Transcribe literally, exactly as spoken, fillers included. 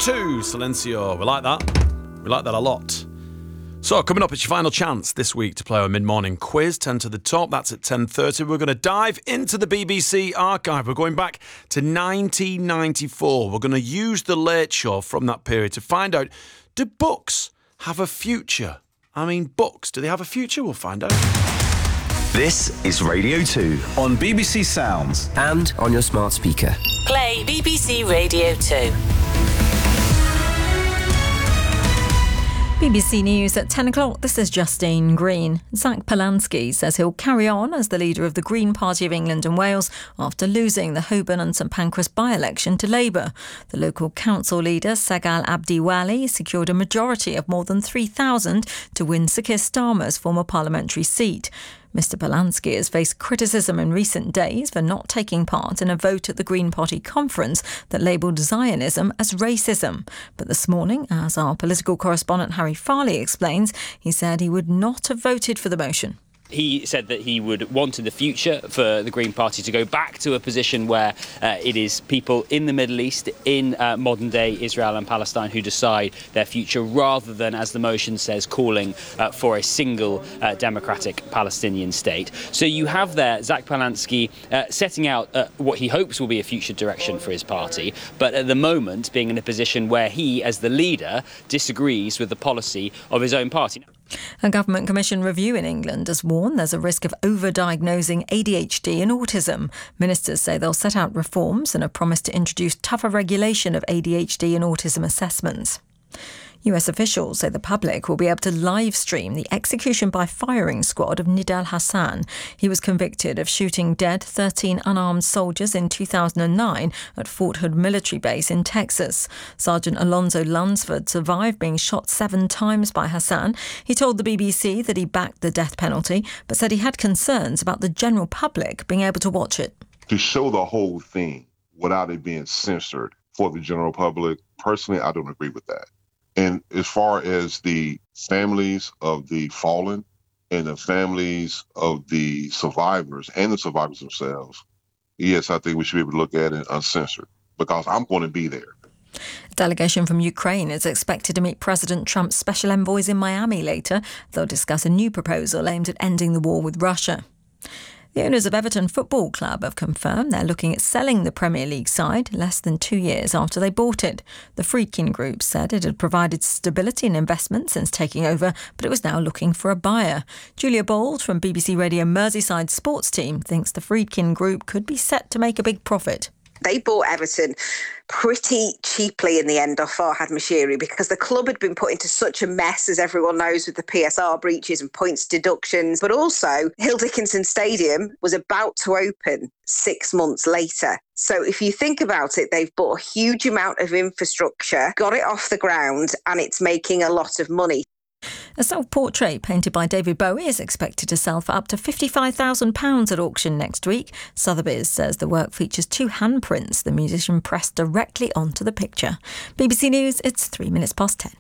two, Silencio. We like that. We like that a lot. So, coming up, it's your final chance this week to play our mid-morning quiz, ten to the top. That's at ten thirty. We're going to dive into the B B C archive. We're going back to nineteen ninety-four. We're going to use The Late Show from that period to find out, do books have a future? I mean, books, do they have a future? We'll find out. This is Radio two on B B C Sounds and on your smart speaker. Play B B C Radio two. B B C News at ten o'clock. This is Justine Green. Zach Polanski says he'll carry on as the leader of the Green Party of England and Wales after losing the Holborn and St Pancras by-election to Labour. The local council leader, Sagal Abdiwali, secured a majority of more than three thousand to win Sir Keir Starmer's former parliamentary seat. Mr Polanski has faced criticism in recent days for not taking part in a vote at the Green Party conference that labelled Zionism as racism. But this morning, as our political correspondent Harry Farley explains, he said he would not have voted for the motion. He said that he would want in the future for the Green Party to go back to a position where uh, it is people in the Middle East, in uh, modern-day Israel and Palestine, who decide their future, rather than, as the motion says, calling uh, for a single uh, democratic Palestinian state. So you have there Zach Polanski uh, setting out uh, what he hopes will be a future direction for his party, but at the moment being in a position where he, as the leader, disagrees with the policy of his own party. A government commission review in England has warned there's a risk of over-diagnosing A D H D and autism. Ministers say they'll set out reforms and have promised to introduce tougher regulation of A D H D and autism assessments. U S officials say the public will be able to live stream the execution by firing squad of Nidal Hassan. He was convicted of shooting dead thirteen unarmed soldiers in two thousand nine at Fort Hood military base in Texas. Sergeant Alonzo Lunsford survived being shot seven times by Hassan. He told the B B C that he backed the death penalty, but said he had concerns about the general public being able to watch it. To show the whole thing without it being censored for the general public, personally, I don't agree with that. And as far as the families of the fallen and the families of the survivors and the survivors themselves, yes, I think we should be able to look at it uncensored, because I'm going to be there. A delegation from Ukraine is expected to meet President Trump's special envoys in Miami later. They'll discuss a new proposal aimed at ending the war with Russia. The owners of Everton Football Club have confirmed they're looking at selling the Premier League side less than two years after they bought it. The Friedkin Group said it had provided stability and investment since taking over, but it was now looking for a buyer. Julia Bold from B B C Radio Merseyside sports team thinks the Friedkin Group could be set to make a big profit. They bought Everton pretty cheaply in the end off Farhad Moshiri, because the club had been put into such a mess, as everyone knows, with the P S R breaches and points deductions. But also, Hill Dickinson Stadium was about to open six months later. So if you think about it, they've bought a huge amount of infrastructure, got it off the ground, and it's making a lot of money. A self-portrait painted by David Bowie is expected to sell for up to fifty-five thousand pounds at auction next week. Sotheby's says the work features two handprints the musician pressed directly onto the picture. B B C News, it's three minutes past ten.